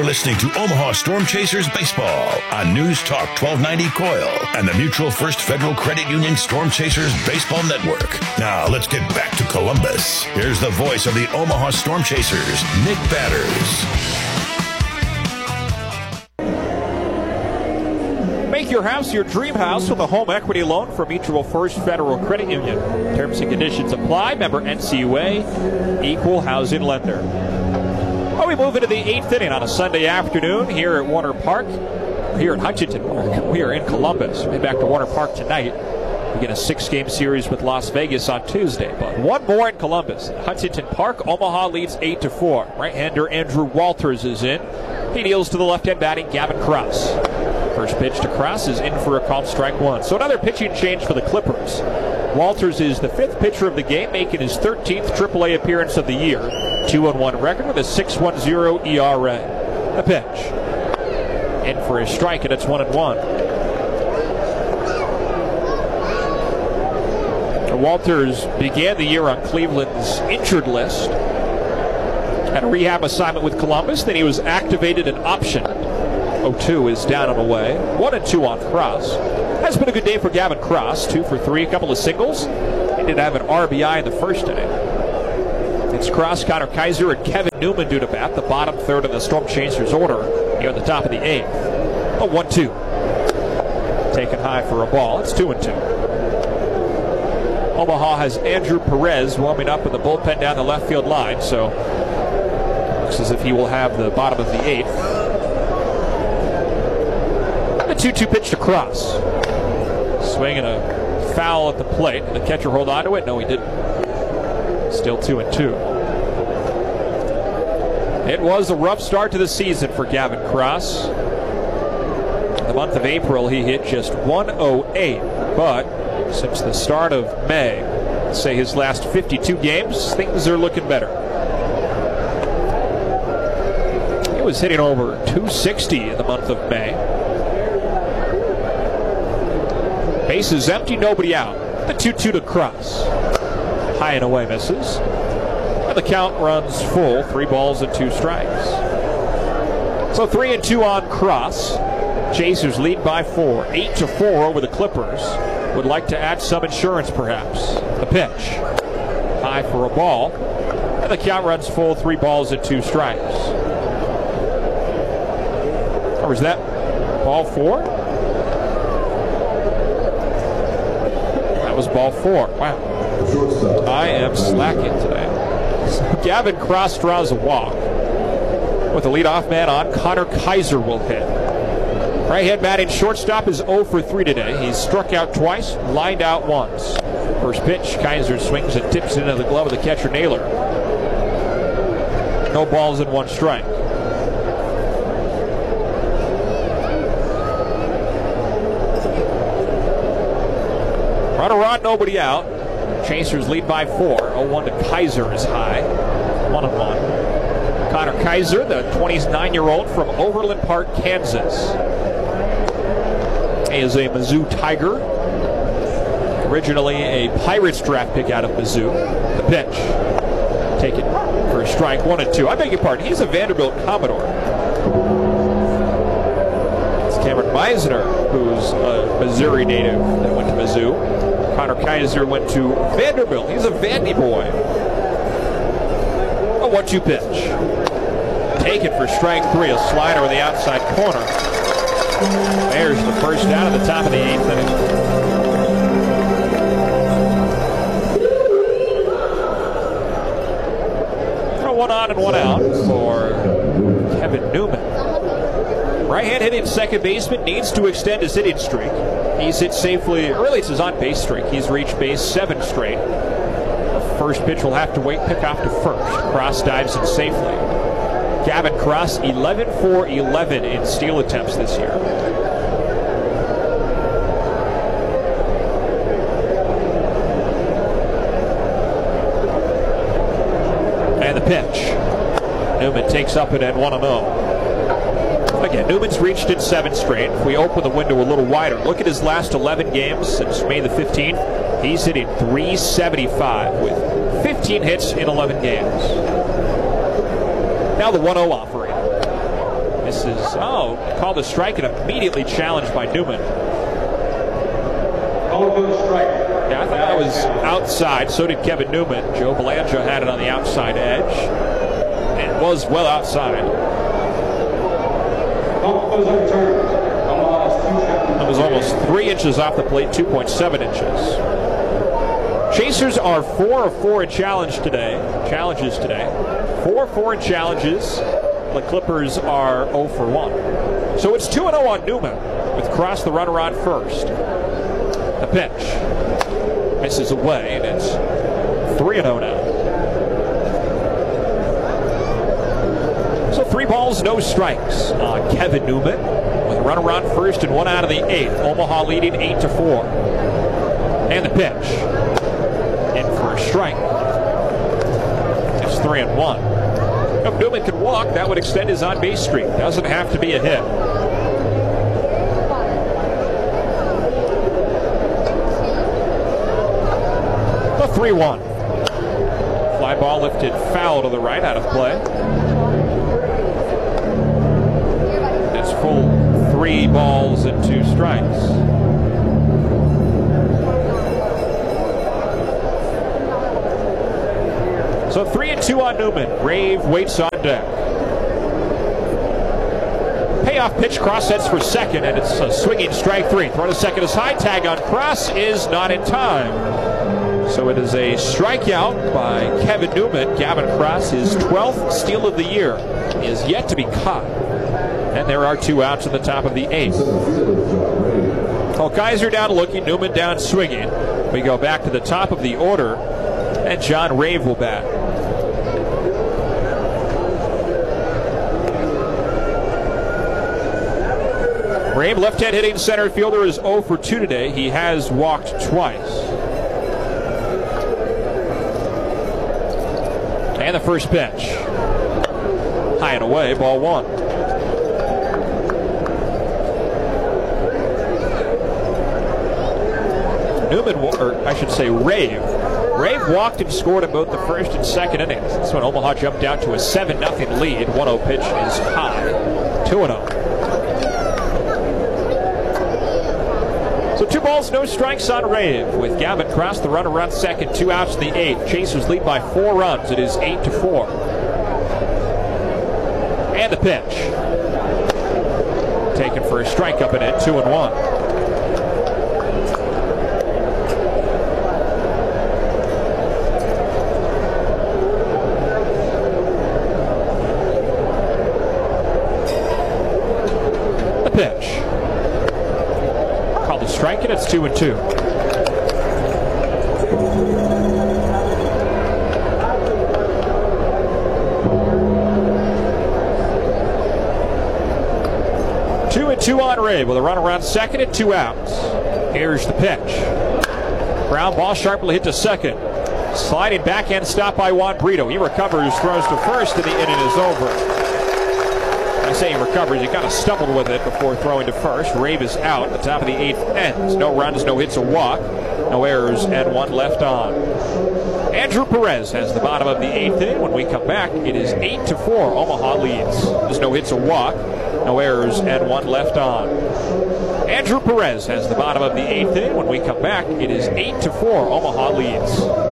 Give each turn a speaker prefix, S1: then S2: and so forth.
S1: listening to Omaha Storm Chasers Baseball on News Talk 1290 Coil and the Mutual First Federal Credit Union Storm Chasers Baseball Network. Now let's get back to Columbus. Here's the voice of the Omaha Storm Chasers, Nick Batters.
S2: Make your house your dream house with a home equity loan from Mutual First Federal Credit Union. Terms and conditions apply. Member NCUA, equal housing lender. Well, we move into the 8th inning on a Sunday afternoon here at Warner Park. Here at Huntington Park. We are in Columbus. We'll head back to Warner Park tonight. We get a 6-game series with Las Vegas on Tuesday. But one more in Columbus. Huntington Park, Omaha leads 8-4. Right-hander Andrew Walters is in. He deals to the left-hand batting Gavin Cross. First pitch to Cross is in for a called strike one. So another pitching change for the Clippers. Walters is the 5th pitcher of the game, making his 13th AAA appearance of the year. 2-1 record with a 6.10 ERA. The pitch. In for a strike, and it's 1-1. Walters began the year on Cleveland's injured list. Had a rehab assignment with Columbus, then he was activated and optioned. 0-2 is down and away. 1-2 on Cross. Has been a good day for Gavin Cross. 2 for 3, a couple of singles. He did have an RBI in the first inning. It's Cross, Connor Kaiser, and Kevin Newman due to bat. The bottom third of the Storm Chasers order here at the top of the 8th. A 1-2. Taken high for a ball. It's 2-2. Omaha has Andrew Perez warming up in the bullpen down the left field line, so looks as if he will have the bottom of the 8th. The 2-2 pitch to Cross. Swinging a foul at the plate. The catcher hold on to it? No, he didn't. Still 2-2. It was a rough start to the season for Gavin Cross. In the month of April, he hit just 108, but since the start of May, say his last 52 games, things are looking better. He was hitting over 260 in the month of May. Bases empty, nobody out. The 2-2 to Cross. High and away misses. And the count runs full. 3 balls and 2 strikes. So 3-2 on Cross. Chasers lead by 4. 8-4 over the Clippers. Would like to add some insurance, perhaps. The pitch. High for a ball. And the count runs full. 3 balls and 2 strikes. Or was that ball 4? That was ball 4. Wow. I am slacking today. So Gavin Cross draws a walk. With the leadoff man on, Connor Kaiser will hit. Right-hand batting shortstop is 0 for 3 today. He's struck out twice, lined out once. First pitch, Kaiser swings and tips it into the glove of the catcher Naylor. No balls and 1 strike. Runner on, nobody out. Chasers lead by 4. 0-1 to Kaiser is high. 1-1. Connor Kaiser, the 29-year-old from Overland Park, Kansas. He is a Mizzou Tiger. Originally a Pirates draft pick out of Mizzou. The pitch. Taken for a strike. 1-2. I beg your pardon. He's a Vanderbilt Commodore. It's Cameron Meisner, who's a Missouri native that went to Mizzou. Connor Kaiser went to Vanderbilt. He's a Vandy boy. A 1-2 pitch. Taken for strike 3. A slider on the outside corner. There's the first down at the top of the 8th inning. One on and 1 out for Kevin Newman. Right-hand hitting second baseman needs to extend his hitting streak. He's hit safely, or really it's his on-base streak. He's reached base 7 straight. First pitch will have to wait, pick off to first. Cross dives in safely. Gavin Cross, 11 for 11 in steal attempts this year. And the pitch. Newman takes up it at 1-0. Again, Newman's reached in 7 straight. If we open the window a little wider, look at his last 11 games since May the 15th. He's hitting .375 with 15 hits in 11 games. Now the 1-0 offering. This is, called a strike and immediately challenged by Newman.
S3: Called for the strike.
S2: Yeah, I thought that was outside. So did Kevin Newman. Joe Belanger had it on the outside edge. And it was well outside. It was almost 3 inches off the plate, 2.7 inches. Chasers are 4 of 4 in challenges today. 4 of 4 in challenges. The Clippers are 0 for 1. So it's 2-0 on Newman with Cross the runner on first. The pitch misses away, and it's 3-0 now. So 3 balls, no strikes on Kevin Newman with a runner on first and 1 out of the 8th. Omaha leading 8-4. And the pitch in for a strike. It's 3-1. If Newman could walk, that would extend his on-base streak. Doesn't have to be a hit. The 3-1. Fly ball lifted foul to the right, out of play. It's full 3 balls and 2 strikes. So 3-2 on Newman. Rave waits on deck. Payoff pitch, Cross sets for second, and it's a swinging strike 3. Throw to second is high. Tag on Cross is not in time. So it is a strikeout by Kevin Newman. Gavin Cross, his 12th steal of the year, is yet to be caught. And there are 2 outs in the top of the 8th. Well, Kaiser down looking, Newman down swinging. We go back to the top of the order, and John Rave will bat. Rave, left-hand hitting center fielder, is 0 for 2 today. He has walked twice. And the first pitch. High and away, ball 1. Newman, or I should say Rave. Rave walked and scored in both the first and second innings. That's when Omaha jumped out to a 7-0 lead. 1-0 pitch is high. 2-0. So 2 balls, no strikes on Rave. With Gavin Cross, the runner on second, 2 outs in the 8th. Chasers lead by 4 runs. It is 8-4. And the pitch. Taken for a strike up and in, 2-1. The pitch. Called a strike, and it's 2-2. Two on Rave with a runner on second and 2 outs. Here's the pitch. Ground ball sharply hit to second. Sliding backhand stop by Juan Brito. He recovers, throws to first, and the inning is over. I say he recovers. He kind of stumbled with it before throwing to first. Rave is out. The top of the 8th ends. No runs, no hits, a walk. No errors, and 1 left on. Andrew Perez has the bottom of the 8th inning. When we come back, it is 8-4. Omaha leads. There's no hits, a walk. No errors, and 1 left on. Andrew Perez has the bottom of the 8th inning. When we come back, it is 8-4. Omaha leads.